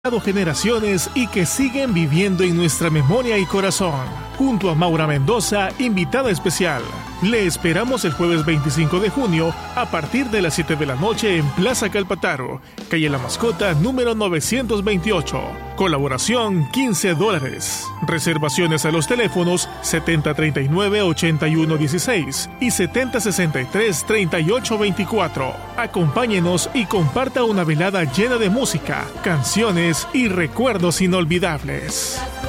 generaciones y que siguen viviendo en nuestra memoria y corazón. Junto a Maura Mendoza, invitada especial. Le esperamos el jueves 25 de junio a partir de las 7 de la noche en Plaza Calpataro, calle La Mascota, número 928. Colaboración $15. Reservaciones a los teléfonos 7039-8116 y 7063-3824. Acompáñenos y comparta una velada llena de música, canciones y recuerdos inolvidables.